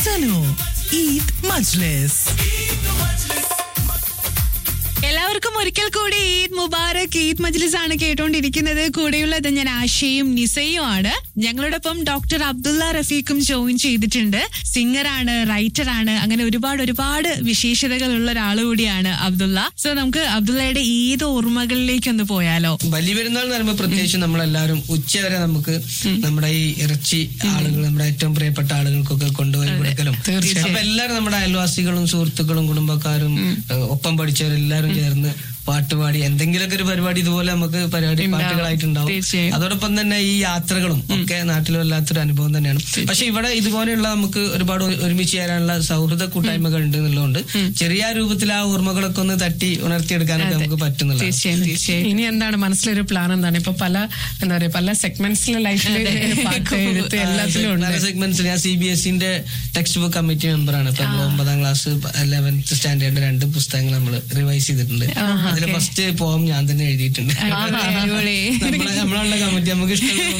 Sano Eid Majlis. എല്ലാവർക്കും ഒരിക്കൽ കൂടി ഈദ് മുബാറക്. ഈദ് മജ്ലിസ് ആണ് കേട്ടോണ്ടിരിക്കുന്നത്. കൂടെയുള്ളത് ഞാൻ ആശയും നിസയും ആണ്. ഞങ്ങളോടൊപ്പം ഡോക്ടർ അബ്ദുള്ള റഫീഖും ജോയിൻ ചെയ്തിട്ടുണ്ട്. സിംഗറാണ്, റൈറ്ററാണ്, അങ്ങനെ ഒരുപാട് വിശേഷതകളുള്ള ഒരാൾ കൂടിയാണ് അബ്ദുള്ള. സോ നമുക്ക് അബ്ദുള്ളയുടെ ഈദ് ഓർമ്മകളിലേക്ക് ഒന്ന് പോയാലോ? വലിയ പെരുന്നാൾ എന്ന് പറയുമ്പോൾ പ്രത്യേകിച്ച് നമ്മളെല്ലാവരും ഉച്ചവരെ നമുക്ക് നമ്മുടെ ഈ ഇറച്ചി ആളുകൾ, നമ്മുടെ ഏറ്റവും പ്രിയപ്പെട്ട ആളുകൾക്കൊക്കെ കൊണ്ടുപോയി കൊടുക്കലും. അപ്പൊ എല്ലാവരും നമ്മുടെ അയൽവാസികളും സുഹൃത്തുക്കളും കുടുംബക്കാരും ഒപ്പം പഠിച്ചവരെല്ലാരും ചേർന്ന് പാട്ടുപാടി എന്തെങ്കിലുമൊക്കെ ഒരു പരിപാടി ഇതുപോലെ നമുക്ക് പാട്ടുകളായിട്ടുണ്ടാവും. അതോടൊപ്പം തന്നെ ഈ യാത്രകളും ഒക്കെ നാട്ടിലും വല്ലാത്തൊരു അനുഭവം തന്നെയാണ്. പക്ഷെ ഇവിടെ ഇതുപോലെയുള്ള നമുക്ക് ഒരുപാട് ഒരുമിച്ച് ചേരാനുള്ള സൗഹൃദ കൂട്ടായ്മകൾ ഉണ്ട് എന്നുള്ളതുകൊണ്ട് ചെറിയ രൂപത്തിൽ ആ ഓർമ്മകളൊക്കെ ഒന്ന് തട്ടി ഉണർത്തിയെടുക്കാനൊക്കെ നമുക്ക് പറ്റുന്നില്ല. ഇനി എന്താണ് മനസ്സിലൊരു പ്ലാൻ എന്താണ്? ഇപ്പൊ പല സെഗ്മെന്റ്സിലെ ലൈഫിൽ എല്ലാത്തിലും ഉണ്ട്. പല സെഗ്മെന്റ്സിൽ ഞാൻ CBSE ടെക്സ്റ്റ് ബുക്ക് കമ്മിറ്റി മെമ്പറാണ്. ഇപ്പൊ 9ാം ക്ലാസ് 11th സ്റ്റാൻഡേർഡ് 2 പുസ്തകങ്ങൾ നമ്മൾ റിവൈസ് ചെയ്തിട്ടുണ്ട്. അതിലെ ഫസ്റ്റ് പോം ഞാൻ തന്നെ എഴുതിയിട്ടുണ്ട്. നമ്മളുള്ള കമ്മിറ്റി നമുക്ക്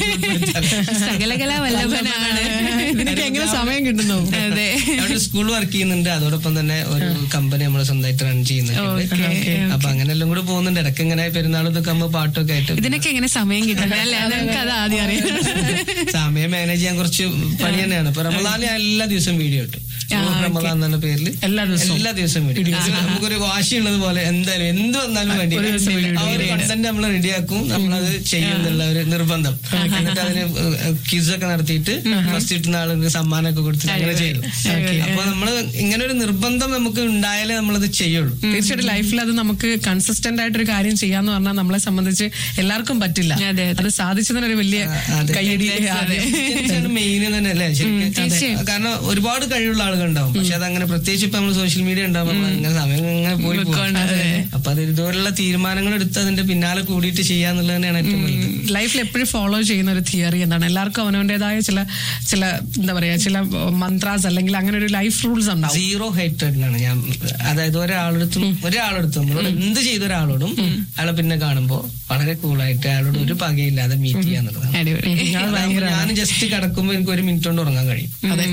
എങ്ങനെ സമയം കിട്ടുന്നു? അതെ, അവിടെ സ്കൂൾ വർക്ക് ചെയ്യുന്നുണ്ട്. അതോടൊപ്പം തന്നെ ഒരു കമ്പനി നമ്മൾ സ്വന്തമായിട്ട് റൺ ചെയ്യുന്നുണ്ട്. അപ്പൊ അങ്ങനെ എല്ലാം കൂടെ പോകുന്നുണ്ട്. ഇടയ്ക്ക് ഇങ്ങനെ പെരുന്നാൾ ഇതൊക്കെ ആകുമ്പോ പാട്ടൊക്കെ ആയിട്ട് ഇതിനൊക്കെ എങ്ങനെ സമയം കിട്ടുന്നത്? അത് ആദ്യം അറിയാം. സമയം മാനേജ് ചെയ്യാൻ കുറച്ച് പണി തന്നെയാണ്. ഇപ്പൊ റമദാൻ എല്ലാ ദിവസവും വീഡിയോ ഇട്ടു. റമദാൻ എന്ന പേരിൽ എല്ലാ ദിവസവും വീഡിയോ. നമുക്കൊരു വാശിയുള്ളത് പോലെ എന്തായാലും എന്ത് വന്നാലും വേണ്ടി ആ ഒരു കണ്ടന്റ് നമ്മൾ റെഡിയാക്കും. നമ്മളത് ചെയ്യുന്നുള്ള ഒരു നിർബന്ധം. എന്നിട്ട് അതിന് ക്വിസൊക്കെ നടത്തിയിട്ട് ഫസ്റ്റ് കിട്ടുന്ന ആളുകൾക്ക് സമ്മാനമൊക്കെ കൊടുത്തിട്ട് അങ്ങനെ ചെയ്തു. അപ്പൊ നമ്മള് ഇങ്ങനെ ഒരു നിർബന്ധം നമുക്ക് ഉണ്ടായാലേ നമ്മളത് ചെയ്യുള്ളൂ. തീർച്ചയായിട്ടും ലൈഫിൽ അത് നമുക്ക് കൺസിസ്റ്റന്റ് ആയിട്ടൊരു കാര്യം ചെയ്യാന്ന് പറഞ്ഞാൽ നമ്മളെ സംബന്ധിച്ച് എല്ലാവർക്കും പറ്റില്ല. അത് സാധിച്ചതിനൊരു വലിയ കയ്യടി മെയിൻ തന്നെ അല്ലേ ശരിക്കും. കാരണം ഒരുപാട് കഴിവുള്ള ആളുകളുണ്ടാവും. പക്ഷെ അതങ്ങനെ പ്രത്യേകിച്ച് ഇപ്പൊ നമ്മൾ സോഷ്യൽ മീഡിയ ഉണ്ടാവും. അങ്ങനെ സമയം ഇങ്ങനെ പോയി അപ്പൊ അത് ഇതുപോലുള്ള തീരുമാനങ്ങൾ എടുത്ത് അതിന്റെ പിന്നാലെ കൂടിയിട്ട് ചെയ്യാന്നുള്ളത് തന്നെയാണ് ഏറ്റവും വലുത്. ലൈഫിൽ എപ്പോഴും ഫോളോ ചെയ്യുന്ന ഒരു തിയറി എന്താണ്? എല്ലാവർക്കും അവനവന്റേതായ ചില എന്താ പറയാ ചില മന്ത്രാസ് അല്ലെങ്കിൽ അങ്ങനെ ഒരു ലൈഫ് റൂൾസ് ഉണ്ടാവും. 0 ഹേറ്റഡിലാണ് ഞാൻ. അതായത് ഒരാളെടുത്തും നമ്മളോട് എന്ത് ചെയ്ത ഒരാളോടും അയാളെ പിന്നെ കാണുമ്പോ വളരെ കൂളായിട്ട് അയാളോട് ഒരു പകയില്ലാതെ മീറ്റ് ചെയ്യാന്നുള്ളതാണ്. ഞാൻ ജസ്റ്റ് കിടക്കുമ്പോ എനിക്ക് 1 മിനിറ്റ് കൊണ്ട് ഉറങ്ങാൻ കഴിയും.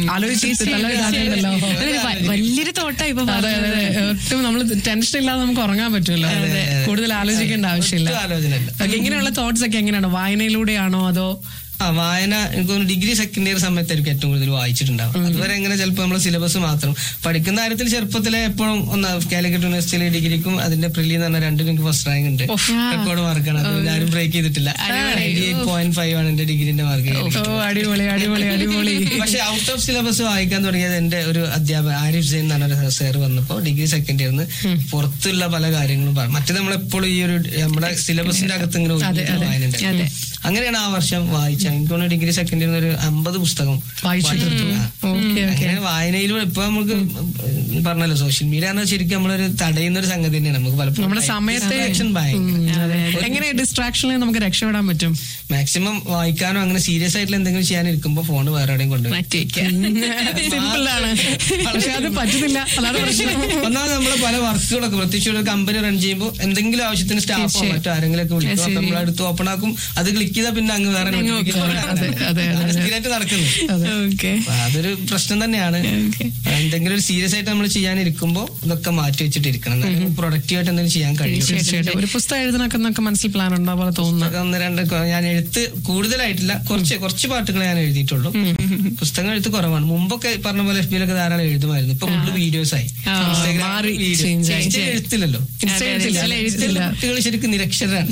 വലിയൊരു തോട്ടാ ഇപ്പൊ. ഒട്ടും നമ്മൾ ടെൻഷൻ ഇല്ലാതെ നമുക്ക് ഉറങ്ങാൻ പറ്റുമല്ലോ. കൂടുതൽ ആലോചിക്കേണ്ട ആവശ്യമില്ല. ഇങ്ങനെയുള്ള തോട്ട്സ് ഒക്കെ എങ്ങനെയാണ്? വായനയിലൂടെയാണോ അതോ? വായന എനിക്കൊന്ന് ഡിഗ്രി സെക്കൻഡ് ഇയർ സമയത്തായിരിക്കും ഏറ്റവും കൂടുതൽ വായിച്ചിട്ടുണ്ടാവും. അതുവരെ എങ്ങനെ ചിലപ്പോൾ നമ്മളെ സിലബസ് മാത്രം പഠിക്കുന്ന കാര്യത്തിൽ ചെറുപ്പത്തിലെ എപ്പോഴും കാലിക്കറ്റ് യൂണിവേഴ്സിറ്റിയിലെ ഡിഗ്രിക്കും അതിന്റെ പ്രിലി എന്ന് പറഞ്ഞാൽ 2 എനിക്ക് ഫസ്റ്റ് റാങ്ക് ഉണ്ട്. റെക്കോർഡ് മാർക്കാണ്. അത് ആരും ബ്രേക്ക് ചെയ്തിട്ടില്ല. 88.5 ആണ് എന്റെ ഡിഗ്രിന്റെ മാർക്ക്. പക്ഷെ ഔട്ട് ഓഫ് സിലബസ് വായിക്കാൻ തുടങ്ങിയത് എന്റെ ഒരു അധ്യാപകൻ ആരിഫ് സൈൻ എന്ന് പറഞ്ഞ സാർ വന്നപ്പോ ഡിഗ്രി സെക്കൻഡ് ഇയറിന് പുറത്തുള്ള പല കാര്യങ്ങളും മറ്റേ നമ്മളെപ്പോഴും ഈ ഒരു നമ്മുടെ സിലബസിന്റെ അകത്ത് ഇങ്ങനെ വായന. അങ്ങനെയാണ് ആ വർഷം വായിച്ചത്. എനിക്കൊന്ന് ഡിഗ്രി സെക്കൻഡ് ഇയറിന് ഒരു 50 പുസ്തകം വായിച്ചിട്ടുണ്ട്. അങ്ങനെ വായനയിലൂടെ ഇപ്പൊ നമുക്ക് പറഞ്ഞല്ലോ സോഷ്യൽ മീഡിയ പറഞ്ഞാൽ ശരിക്കും നമ്മളൊരു തടയുന്ന ഒരു സംഗതി തന്നെയാണ്. നമുക്ക് പലപ്പോഴും നമ്മുടെ സമയത്തെ എങ്ങനെ ഡിസ്ട്രാക്ഷനിൽ നമുക്ക് രക്ഷപ്പെടാൻ പറ്റും? മാക്സിമം വായിക്കാനോ അങ്ങനെ സീരിയസ് ആയിട്ടുള്ള എന്തെങ്കിലും ചെയ്യാനിരിക്കുമ്പോ ഫോൺ വേറെ എവിടെയും കൊണ്ടുപോയി അത് പറ്റുന്നില്ല. ഒന്നാമത് നമ്മള് പല വർക്കുകളൊക്കെ പ്രത്യേകിച്ച് ഒരു കമ്പനി റൺ ചെയ്യുമ്പോൾ എന്തെങ്കിലും ആവശ്യത്തിന് സ്റ്റാഫോ മറ്റോ ആരെങ്കിലും ഒക്കെ വിളിക്കും. അപ്പൊ നമ്മളടുത്ത് ഓപ്പൺ ആക്കും. അത് ക്ലിക്ക് ചെയ്താൽ പിന്നെ അങ്ങ് വേറെ സ്ഥിരമായിട്ട് നടക്കുന്നു. അതൊരു പ്രശ്നം തന്നെയാണ്. എന്തെങ്കിലും ഒരു സീരിയസ് ആയിട്ട് നമ്മൾ ചെയ്യാനിരിക്കുമ്പോ ഇതൊക്കെ മാറ്റി വെച്ചിട്ടിരിക്കണം. പ്രൊഡക്റ്റീവായിട്ട് എന്തെങ്കിലും ചെയ്യാൻ കഴിയും. ഒരു പുസ്തകം എഴുതണൊക്കെ മനസ്സിൽ പ്ലാൻ ഉണ്ടോ പോലെ തോന്നുന്നു? 1-2 ഞാൻ എഴുത്ത് കൂടുതലായിട്ടില്ല. കുറച്ച് പാട്ടുകൾ ഞാൻ എഴുതിയിട്ടുള്ളൂ. പുസ്തകം എഴുത്ത് കുറവാണ്. മുമ്പൊക്കെ പറഞ്ഞ പോലെ FB യിലൊക്കെ ധാരാളം എഴുതുമായിരുന്നു. ഇപ്പൊ ഫുള്ള് വീഡിയോസ് ആയി. എഴുത്തില്ലല്ലോ. കുട്ടികൾ ശരിക്കും നിരക്ഷരാണ്.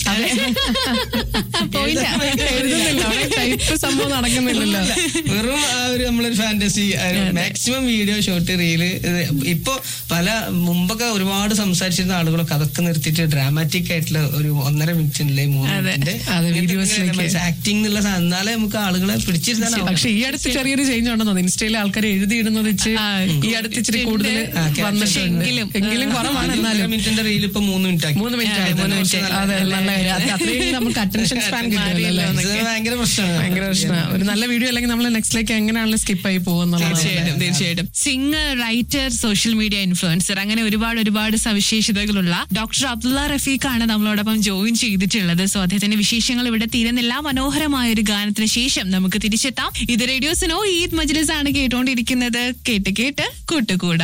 സംഭവം നടക്കുന്നില്ലല്ലോ. വെറും നമ്മളൊരു fantasy. Maximum video shot reel. ഇപ്പൊ മുമ്പൊക്കെ ഒരുപാട് സംസാരിച്ചിരുന്ന ആളുകളൊക്കെ അതൊക്കെ നിർത്തിയിട്ട് ഡ്രാമാറ്റിക് ആയിട്ടുള്ള ഒരു 1.5 മിനിറ്റിന്റെ 3 മിനിറ്റിന്റെ ആക്ടിങ് എന്നുള്ള എന്നാലേ നമുക്ക് ആളുകളെ പിടിച്ചിരുന്ന. പക്ഷെ ഈ അടുത്ത് ചെറിയൊരു ചേഞ്ച് ഉണ്ടെന്നോ ഇൻസ്റ്റയിലെ ആൾക്കാർ എഴുതിയിടുന്നത് വെച്ച് ഈ അടുത്ത് ഇച്ചിരി കൂടുതൽ എങ്കിലും കുറവാണ്. 1 മിനിറ്റിന്റെ റീൽ ഇപ്പൊ 3 മിനിറ്റ് ആക്കി. 3 മിനിറ്റ്. അതെ, നല്ല അത്രയും നമുക്ക് അറ്റൻഷൻ സ്പാൻ കിട്ടുമല്ലോ. ഭയങ്കര പ്രശ്നമാണ്. ഒരു നല്ല വീഡിയോ അല്ലെങ്കിൽ നമ്മൾ നെക്സ്റ്റിലേക്ക് എങ്ങനെയാണല്ലോ സ്കിപ്പ് ആയി പോകുന്നത്. തീർച്ചയായിട്ടും. Singer, writer, social media influencer, അങ്ങനെ ഒരുപാട് സവിശേഷതകളുള്ള ഡോക്ടർ അബ്ദുള്ള റഫീഖാണ് നമ്മളോടൊപ്പം ജോയിൻ ചെയ്തിട്ടുള്ളത്. സോ അദ്ദേഹത്തിന്റെ വിശേഷങ്ങൾ ഇവിടെ തീരുന്നില്ല. മനോഹരമായ ഒരു ഗാനത്തിന് ശേഷം നമുക്ക് തിരിച്ചെത്താം. ഇത് റേഡിയോ സുനോ ഈദ് മജ്ലിസ് ആണ് കേട്ടോണ്ടിരിക്കുന്നത്. കേട്ട് കൂട്ടുകൂടാ.